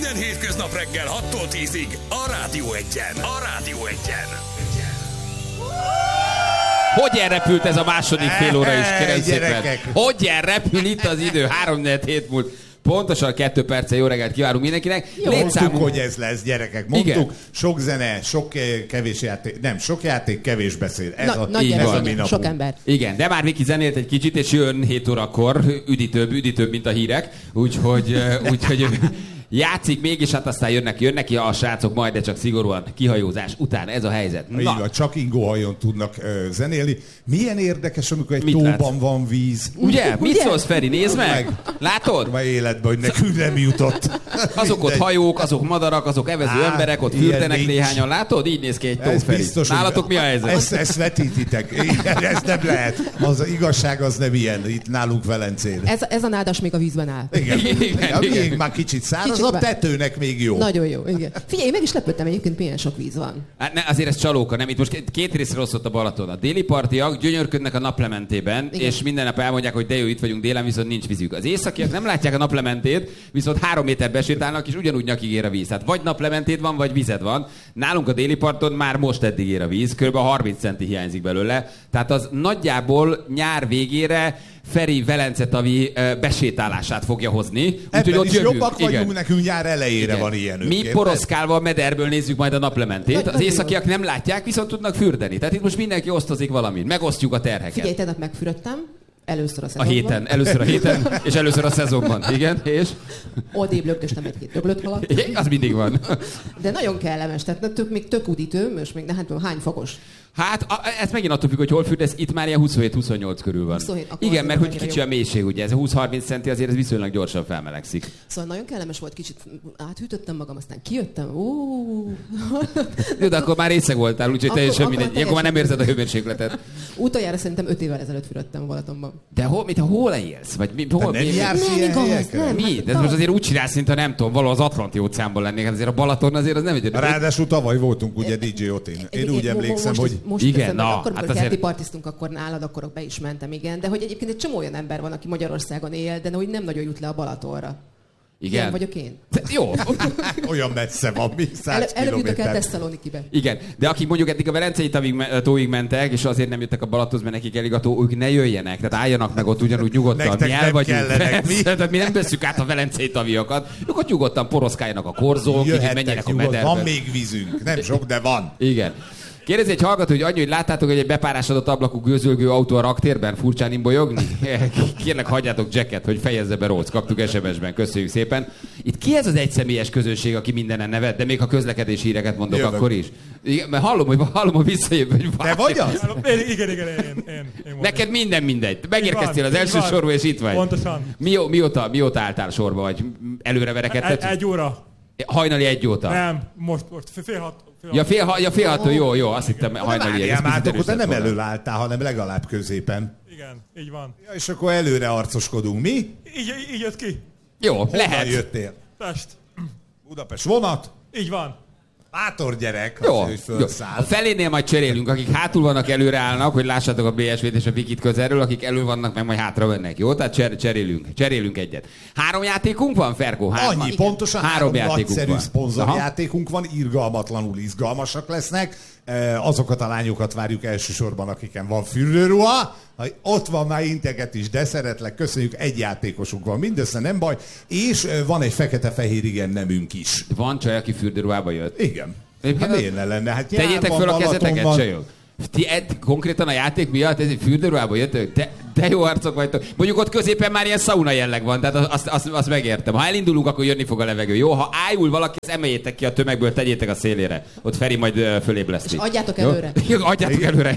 Minden hétköznap reggel 6-tól 10-ig a Rádió Egyen. A Rádió Egyen. Hogy elrepült ez a második fél óra is, kérem szépen? Hogy elrepül itt az idő? 3-4 múlt. Pontosan 2 perccel jó reggelt kívánunk mindenkinek. Mondtuk, hogy ez lesz, gyerekek. Mondtuk, igen. Sok zene, sok kevés játék. Nem, sok játék, kevés beszél. Ez a mi napunk. Sok ember. Igen, de már Viki zenélt egy kicsit, és jön 7 órakor, üdítőbb, mint a hírek. Úgyhogy játszik még, és hát aztán jönnek ki a srácok majd, de csak szigorúan kihajózás után. Ez a helyzet. Így van, csak ingóhajón tudnak zenélni. Milyen érdekes, amikor egy tóban van víz. Ugye? Mit szólsz, Feri? Nézd meg! Látod? Ma életben, hogy nekünk nem jutott. Azok ott hajók, azok madarak, azok evező emberek, ott fürdenek néhányan. Látod? Így néz ki egy tó, Feri. Nálatok mi a helyzet? Ezt vetítitek. Ez nem lehet. Az igazság az nem ilyen. Itt nálunk Velencén. Ez a nádas még a vízben áll. Igen. Még már kicsit száraz. Az a tetőnek még jó. Nagyon jó, igen. Figyelj, meg is lepődtem egyébként, milyen sok víz van. Hát ne, azért ez csalóka, nem? Itt most két részre osztott a Balaton. A déli partiak gyönyörködnek a naplementében, igen. És minden nap elmondják, hogy de jó, itt vagyunk délen, viszont nincs vízük. Az északiak nem látják a naplementét, viszont 3 méter besétálnak, és ugyanúgy nyakig ér a víz. Tehát vagy naplementéd van, vagy vized van. Nálunk a déli parton már most eddig ér a víz, kb. 30 centi hiányzik belőle. Tehát az nagyjából nyár végére Feri Velence-tavi besétálását fogja hozni. Ebben is jobbak vagyunk, nekünk nyár elejére igen. Van ilyenünk. Mi poroszkálva a mederből nézzük majd a naplementét. Az északiak nem látják, viszont tudnak fürdeni. Tehát itt most mindenki osztozik valamit. Megosztjuk a terheket. Figyelj, tegnap megfürödtem. Először a szezonban. Először a héten, és először a szezonban. Igen, és? Odébb lögdöstem 1-2 döglött halat. Az mindig van. De nagyon kellemes, tehát még tök udítő, és még hány fokos. Hát, ez megint attól függ, hogy hol fürdesz, itt már ilyen 27-28 körül van. 27, igen, mert hogy kicsi a mélység, ugye, ez a 20-30 centi azért ez viszonylag gyorsan felmelegszik. Szóval nagyon kellemes volt, kicsit áthűtöttem magam, aztán kijöttem. Jó, de akkor már részeg voltál, úgyhogy teljesen mindegy. Akkor már nem érzed a hőmérsékletet. Utoljára szerintem 5 évvel ezelőtt fürödtem a Balatonban. De hol élsz? Vagy hol? Nem jársz ilyen helyekre? Mi? De most azért úgy csinálsz, mint ha nem tudom, valahol az Atlanti óceánban lennék. Hát azért a Balaton azért az nem egy... Ráadásul tavaly voltunk ugye DJ Otén. Én úgy emlékszem, hogy... Igen, akkor, amikor kerti partiztunk, akkor nálad, akkor be is mentem, igen. De hogy egyébként egy csomó olyan ember van, aki Magyarországon él, de hogy nem nagyon jut le a Balatonra. Igen. Ilyen vagyok én. De, jó. Olyan messze van, mi 100 előbb jutok el Tesszalonikibe. Igen, de akik mondjuk eddig a Velencei tóig mentek, és azért nem jöttek a Balatonhoz, mert nekik elég a tó, ők ne jöjjenek, tehát álljanak meg ott ugyanúgy nyugodtan. Mi el vagyunk. Tehát mi nem veszük át a Velencei taviakat. Ők ott nyugodtan poroszkáljanak a korzón, kicsit menjenek a mederbe. Van még vízünk, nem sok, de van. Igen. Kérdezi egy hallgató, hogy annyi, hogy láttátok, hogy egy bepárásodott ablakú gőzölgő autó a raktérben furcsán imbolyogni? Kérlek, hagyjátok Jacket, hogy fejezze be Róc. Kaptuk SMS-ben, köszönjük szépen. Itt ki ez az egyszemélyes közönség, aki mindenen nevet, de még ha közlekedési híreket mondok, jövök. Akkor is? Igen, mert hallom, hogy visszajövő, hogy te vagy az? Igen, én neked minden mindegy. Megérkeztél az első sorba, és itt vagy. Pontosan. Mióta álltál sorba, vagy előre verekedted? 1 óra. Hajnali 1 óta? Nem, most fél 6. Ja, fél 6, jó, azt hittem hajnali 1. De nem elől álltál, hanem legalább középen. Igen, így van. Ja, és akkor előre arcoskodunk, mi? Így jött ki. Jó, honnan lehet. Jöttél? Pest. Budapest vonat? Így van. Bátor gyerek, jó, az, hogy fölszáll. A felénél majd cserélünk, akik hátul vannak, előre állnak, hogy lássátok a BSV-t és a Vikit közelről, akik elő vannak, meg majd hátra vennek, jó? Tehát cserélünk egyet. 3 játékunk van, Ferkó? Annyi, pontosan 3 játékunk nagyszerű szponzorjátékunk van, irgalmatlanul izgalmasak lesznek. Azokat a lányokat várjuk elsősorban, akiken van fürdőruha. Ott van már integet is, de szeretlek, köszönjük, 1 játékosunk van, mindössze nem baj. És van egy fekete-fehér igen nemünk is. Van csaj, aki fürdőruhába jött? Igen. Hát miért ne lenne? Hát tegyétek föl a kezeteket, csajok. Ti konkrétan a játék miatt ez egy fürdőruhába jöttök? De jó arcok vagytok. Mondjuk ott középen már ilyen szauna jelleg van, tehát azt megértem. Ha elindulunk, akkor jönni fog a levegő. Jó, ha ájul valaki, emeljétek ki a tömegből, tegyétek a szélére. Ott Feri majd fölébleszti. És adjátok előre. Jó? Adjátok előre.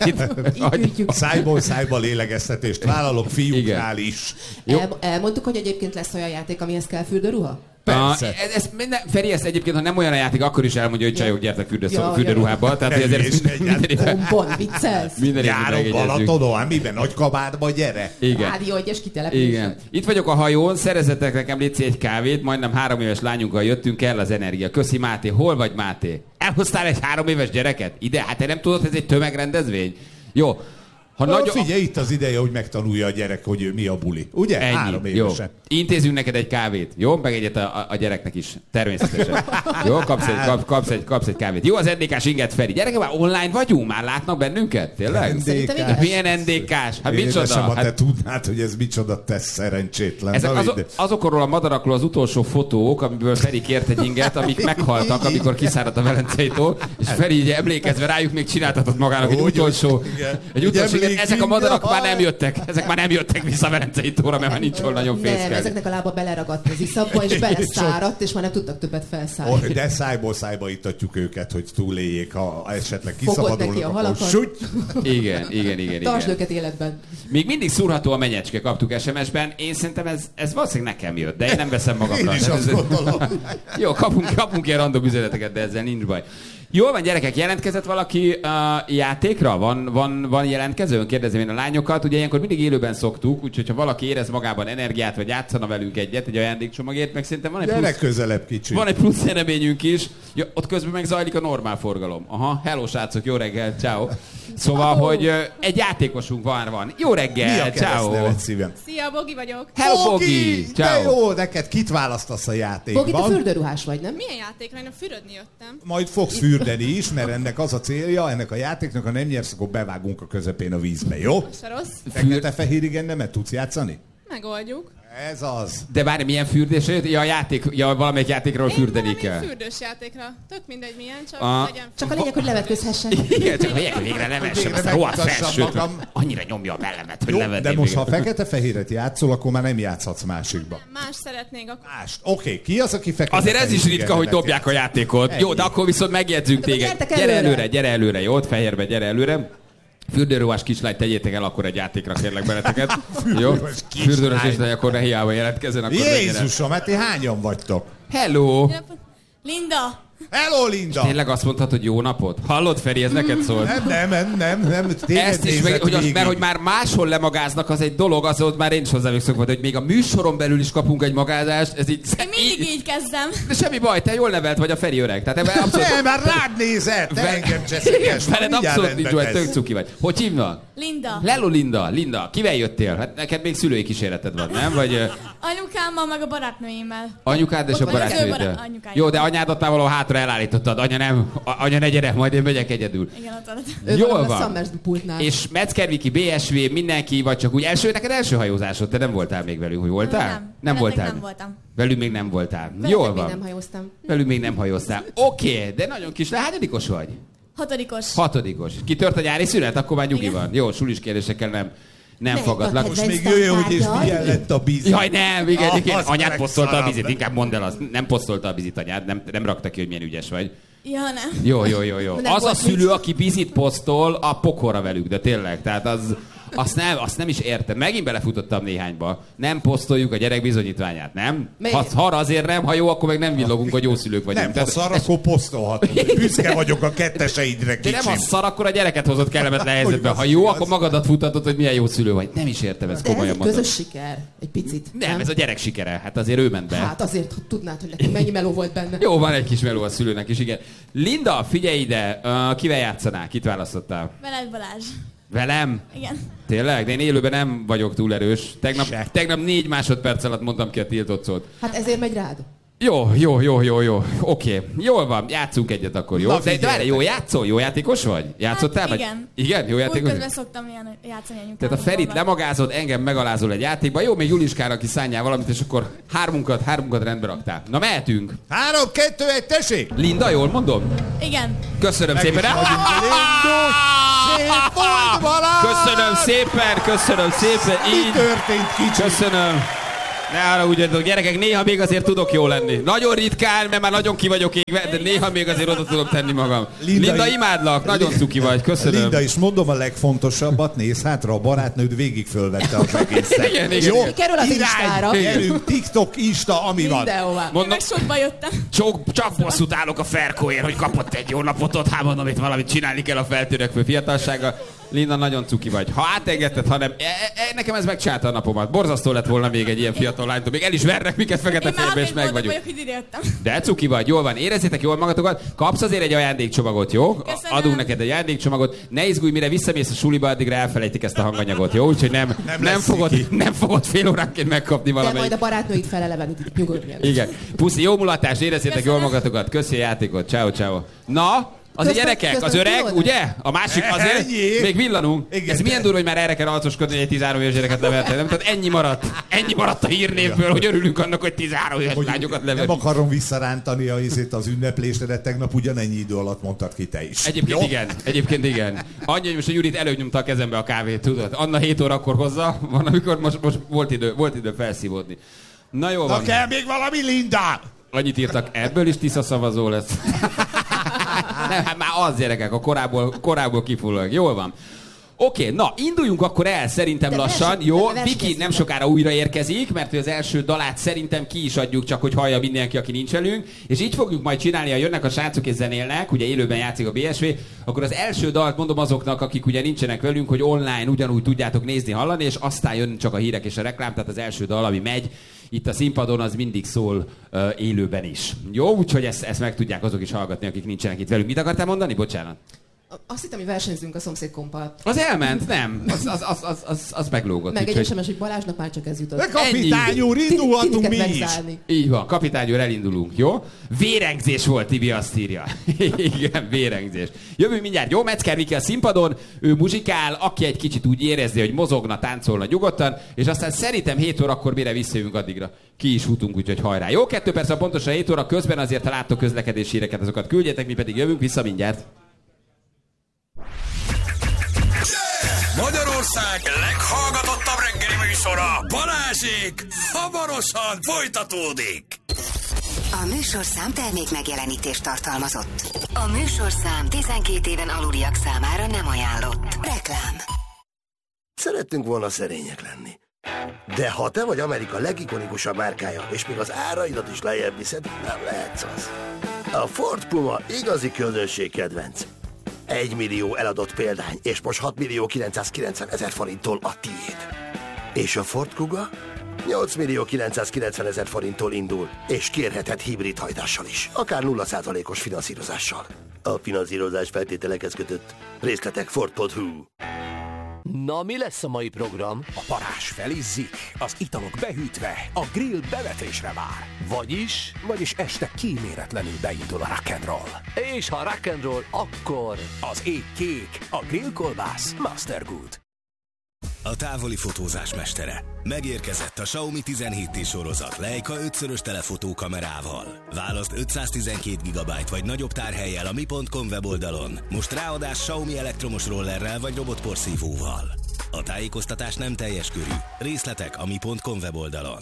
Szájba lélegeztetést vállalok, fiúknál is. Elmondtuk, hogy egyébként lesz olyan játék, amihez kell fürdőruha? Persze. Feri ezt egyébként, ha nem olyan a játék, akkor is elmondja, hogy csajok, gyertek fürdőruhába. Tehát Bombon, viccelsz. Járok Balatonon, miben? Nagy kabátba, gyere. Igen. Rádió egyes kitelepülés. Igen. Itt vagyok a hajón, szerezetek nekem légy egy kávét, majdnem 3 éves lányunkkal jöttünk, el az energia. Köszi, Máté. Hol vagy, Máté? Elhoztál egy 3 éves gyereket? Ide? Hát te nem tudod, ez egy tömegrendezvény? Jó. Figyelj, itt az ideje, hogy megtanulja a gyerek, hogy mi a buli. Ugye? Ennyi. 3 Jó. évesen. Intézünk neked egy kávét. Jó? Meg egyet a gyereknek is. Természetesen. Jó? Kapsz egy kávét. Jó, az NDK-s inget Feri. Gyerekek, már online vagyunk? Már látnak bennünket? Tényleg? NDK-s. Milyen NDK-s? Hát Édesem, micsoda? ha te tudnád, hogy ez micsoda tesz szerencsétlen. Ezek azokról a madarakról az utolsó fotók, amiből Feri kért egy inget, amik meghaltak, amikor kiszáradt a Velencei-tó, és Feri így emlékezve rájuk még csináltatott magának egy utolsó inget. Ezek a madarak már nem jöttek. Ezek már nem jöttek vissza a Velencei-tóra, mert már nincs hol nagyon fészkelni. Nem, ezeknek a lába beleragadt az iszapba, és beleszáradt, és már nem tudtak többet felszállni. De szájból szájba ittatjuk őket, hogy túléljék, ha esetleg Fogod neki kiszabadulnak, a akkor halakat. süty. Igen. Tartsd őket életben. Még mindig szúrható a menyecske, kaptuk SMS-ben. Én szerintem ez valószínűleg nekem jött, de én nem veszem magamra. Én is azt gondolom. Jó, kapunk ilyen random üzeneteket, de ezzel nincs baj. Jól van, gyerekek, jelentkezett valaki játékra? Van jelentkezőn? Kérdezem én a lányokat. Ugye ilyenkor mindig élőben szoktuk, úgyhogy ha valaki érez magában energiát, vagy játszana velünk egyet, egy ajándékcsomagért, meg szerintem van egy Gyere plusz, közelebb kicsit. van egy plusz nyereményünk is. Ja, ott közben meg zajlik a normál forgalom. Aha, hello srácok, jó reggel, ciao. Szóval, hogy egy játékosunk van. Jó Mi a reggel, ciao. keresztneved szívem? Szia, Bogi vagyok. Hello, Bogi, De ciao. jó, neked kit választasz a játékban? Bogi, te fürdőruhás vagy, nem? Milyen játékra? Én fürödni jöttem. Majd fogsz fürdeni is, mert ennek az a célja, ennek a játéknak, ha nem nyersz, akkor bevágunk a közepén a vízbe, jó? Se rossz. Fekete-fehér igen, nemet tudsz játszani? Megoldjuk. Ez az. De várj, milyen fürdés? Ja, valamelyik játékról fürdeni kell. Valami fürdős játékra. Tök mindegy milyen, csak legyen. Csak a lényeg, hogy levetközhessen. Igen, csak hogy végre levessem ezt a rohadt felsőt. Annyira nyomja a mellemet, hogy Jó, levetném. de most ha végre. fekete-fehéret játszol, akkor már nem játszhatsz másikba. Más szeretnénk akkor. Mást. Oké, ki az, aki fekete? Azért ez is ritka, hogy dobják a játékot. Jó, de akkor viszont megjegyzünk De téged. gyertek Gyere előre, jó? Ott fehérbe, gyere előre. Fürdőruhás kislány, tegyétek el akkor egy játékra, kérlek benneteket. Jó? Fürdőruhás kislány, akkor ne hiába jelentkezzen, akkor menjen el. Jézusom, hát ti hányan vagytok? Hello! Linda! Hello, Linda! Tényleg azt mondtad, hogy jó napot? Hallod, Feri, ez neked szólt? Nem. Téged Ezt is, nézek végig. mert hogy már máshol lemagáznak, az egy dolog, az ott már én is hozzá szokva, hogy még a műsoron belül is kapunk egy magázást, ez így... Én mindig így kezdem. De semmi baj, te jól nevelt vagy a Feri öreg. Tehát ebben abszolút... Nem, már rád nézett! Te engem cseszekes. Veled abszolút nincs olyan, tök cuki vagy. Hogy hívnak? Linda. Hello, Linda. Kivel jöttél? Hát neked még szülői kíséreted van, nem? Vagy Anyukámmal, meg a barátnőimmel. anyukád és a Ott van az ő barátnőd. anyukája. Jó, de anyádat már valahol hátra elállítottad. Anya nem. Anya ne gyere, majd én megyek egyedül. Igen, ott alatt. Ő Jól van a van. Summersby pultnál. És Metzgerviki, BSV, mindenki, vagy csak úgy neked első hajózásod, te nem voltál még velünk, hogy voltál? Nem Veled voltál. még nem voltam. Velünk még nem voltál. Veletek Jól még van. nem hajóztam. Velünk még nem hajóztál. Oké, de nagyon kis, de hányadikos vagy? 6. 6. Kitört a nyári szünet, akkor már nyugi van. Jó, sulis kérdésekkel nem Melyik fogadlak. a Most még jöjjön, hogy és milyen lett a víz. Jaj, nem, igen. Az Anyád posztolta a megszarad. bizit, inkább mondd el azt. Nem posztolta a bizit anyád, nem rakta ki, hogy milyen ügyes vagy. Ja, nem. Jó. Nem Az a volt szülő, mit. aki bizit posztol, a pokorra velük, de tényleg. Tehát azt nem is értem. Megint belefutottam néhányba. Nem posztoljuk a gyerek bizonyítványát, nem? Miért? Ha azért nem, ha jó, akkor meg nem villogunk, hogy jó szülők vagyunk. Nem, ha szar, akkor posztolhatunk. Büszke vagyok a ketteseidre, de nem kicsim. a szar, akkor a gyereket hozott kellemetlen helyzetbe. Ha jó, akkor magadat futatod, hogy milyen jó szülő vagy. Nem is értem ezt, De ez komolyan egy mondom. közös siker. Egy picit. Nem, ez a gyerek sikere. Hát azért ő ment be. Hát azért, hogy tudnád, hogy neki mennyi meló volt benne. Jó, van egy kis meló a szülőnek is, igen. Linda, figyelj ide, kivel játszanál? Kit választottál? Veled Balázs. Velem? Igen. Tényleg? De én élőben nem vagyok túl erős. Tegnap 4 másodperc alatt mondtam ki a tiltott szót. Hát ezért megy rád. Jó. Oké. Jól van, játszunk egyet akkor, jó? Na, De várj, figyeljetek. jó játszol? Jó játékos vagy? Játszottál? Hát, vagy? igen. Igen? Jó Úgy játékos? közben szoktam ilyen játszani anyukámmal. Tehát a Ferit lemagázod, engem megalázol egy játékba. Jó, még Juliskának is szánjál valamit, és akkor hármunkat rendbe raktál. Na, mehetünk. 3, 2, 1, tessék! Linda, jól mondom? Igen. Köszönöm Meg szépen. is vagyunk, Lindus! Szép volt, Balázs! Köszönöm szépen. Mi Így. történt, kicsi? Köszönöm. Ne arra úgy, gyerekek, néha még azért tudok jó lenni. Nagyon ritkán, mert már nagyon ki vagyok égve, de néha még azért oda tudom tenni magam. Linda, imádlak, nagyon cuki vagy, köszönöm. Linda, és mondom a legfontosabbat, nézz hátra, a barátnőd végig fölvette az egészet. Igen. Jó? Kerül az Instára. Gyerünk, TikTok, Insta, ami van. Mindenhová. Én Mondom, meg sokba jöttem. csak bosszút állok a Ferkóért, hogy kapott egy jó napot ott, mondom, itt valamit csinálni kell a feltörekvő fiatalsággal. Linda, nagyon cuki vagy. Ha átengedted, ha nem... Nekem ez megcsinálta a napomat. Borzasztó lett volna még egy ilyen fiatal lánytól. Még el is vernek minket fekete férbe, és meg vagyunk. De cuki vagy, jól van. Érezzétek jól magatokat. Kapsz azért egy ajándékcsomagot, jó? Köszönöm. Adunk neked egy ajándékcsomagot. Ne izgulj, mire visszamész a suliba, addigra elfelejtik ezt a hanganyagot, jó? Úgyhogy nem fogod fél óránként megkapni valamelyik. De majd a barátnőid felelevenítik, nyugodj. Igen. Puszi, jó mulatás, érezzétek jól magatokat. Köszi a játékot. Ciao, ciao. Na, az a gyerekek, az öreg, ugye? A másik azért, még villanunk. Igen. Ez milyen durva, hogy már erre kell arcoskodni, hogy egy 13 éves gyereket levertek. Nem? Tehát ennyi maradt a hírnévből, hogy örülünk annak, hogy 13 éves lányokat levertek. Nem akarom visszarántani az ünneplésre, de tegnap ugyanennyi idő alatt mondtad ki te is. Egyébként igen. Annyi, hogy most a Jurit előbb nyomta a kezembe a kávét, tudod? Anna 7 órakor hozza, van, amikor most volt idő felszívódni. Na jó van. Na kell még valami, Linda! Annyit írtak, ebből is Tisza szavazó lesz. Nem, hát már az gyerekek, a korábból kifullak. Jól van. Oké, na, induljunk akkor el szerintem lassan. Jó, Viki nem sokára újra érkezik, mert az első dalát szerintem ki is adjuk, csak hogy hallja mindenki, aki nincs velünk. És így fogjuk majd csinálni, ha jönnek a srácok és zenélnek, ugye élőben játszik a BSV, akkor az első dalt mondom azoknak, akik ugye nincsenek velünk, hogy online ugyanúgy tudjátok nézni, hallani, és aztán jön csak a hírek és a reklám, tehát az első dal, ami megy itt a színpadon, az mindig szól élőben is. Jó, úgyhogy ezt meg tudják azok is hallgatni, akik nincsenek itt velünk. Mit akartál mondani? Bocsánat. Azt hittem, hogy versenyzünk a szomszédkompal. Az elment, nem. Az meglógott. Meg egy SMS, hogy Balázsnak már csak ez jutott. De kapitány úr, indulhatunk mi is. Így van, kapitány úr, elindulunk, jó? Vérengzés volt, Tibi azt írja. Igen, vérengzés. Jövünk mindjárt, jó? Metzger Viki a színpadon, ő muzsikál, aki egy kicsit úgy érezi, hogy mozogna, táncolna nyugodtan, és aztán szerintem 7 órakor mire visszajövünk addigra. Ki is futunk, úgyhogy hajrá. Jó, 2 perc pontosan 7 óra, közben azért, ha láttok közlekedési híreket, azokat küldjetek, mi pedig jövünk vissza mindjárt. Magyarország leghallgatottabb reggeli műsora, Balázsék, hamarosan folytatódik. A műsorszám termék megjelenítést tartalmazott. A műsorszám 12 éven aluliak számára nem ajánlott. Reklám. Szerettünk volna szerények lenni. De ha te vagy Amerika legikonikusabb márkája, és még az áraidat is lejjebb viszed, nem lehetsz az. A Ford Puma igazi közönség kedvenc. 1 millió eladott példány, és most 6.990.000 forinttól a tiéd. És a Ford Kuga 8.990.000 forinttól indul, és kérheted hibrid hajtással is, akár 0%-os finanszírozással. A finanszírozás feltételekhez kötött. Részletek Ford.hu. Na, mi lesz a mai program? A parázs felizzik, az italok behűtve, a grill bevetésre vár. Vagyis este kíméletlenül beindul a rock'n'roll. És ha rock'n'roll, akkor... Az ég kék, a grillkolbász Master Good. A távoli fotózás mestere. Megérkezett a Xiaomi 17T sorozat Leica 5-szörös telefotókamerával. Választ 512 GB vagy nagyobb tárhellyel a mi.com weboldalon. Most ráadás Xiaomi elektromos rollerrel vagy robotporszívóval. A tájékoztatás nem teljes körű. Részletek a mi.com weboldalon.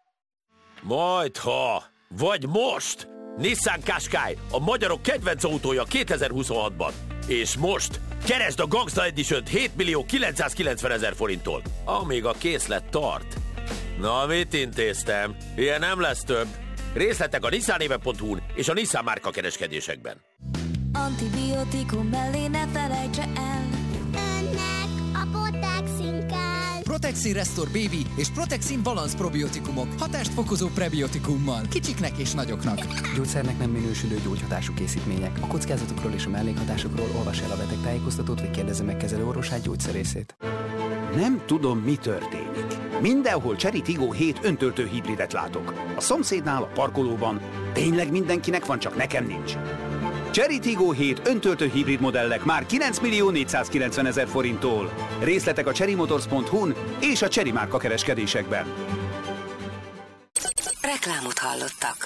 Majdha, vagy most! Nissan Qashqai, a magyarok kedvenc autója 2026-ban. És most keresd a Gangsta Edition-t 7.990.000 forinttól, amíg a készlet tart. Na, mit intéztem? Ilyen nem lesz több. Részletek a nissanéve.hu-n és a Nissan márka kereskedésekben. Antibiotikum mellé ne felejtse el. Önnek a Protexin kell. Protexin Restore Baby és Protexin Balance probiotikumok. Hatást fokozó prebiotikummal. Kicsiknek és nagyoknak. Gyógyszernek nem minősülő gyógyhatású készítmények. A kockázatokról és a mellékhatásokról olvas el a betegtájékoztatót, vagy kérdezze meg kezelőorvosát, gyógyszerészét. Nem tudom, mi történik. Mindenhol Chery Tiggo 7 öntöltő hibridet látok. A szomszédnál, a parkolóban. Tényleg mindenkinek van, csak nekem nincs. Chery Tiggo 7 öntöltő hibrid modellek már 9.490.000 forinttól. Részletek a cherrymotors.hu-n és a Chery márka kereskedésekben. Reklámot hallottak.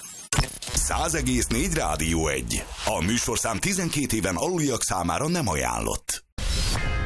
100,4 Rádió 1. A műsorszám 12 éven aluliak számára nem ajánlott.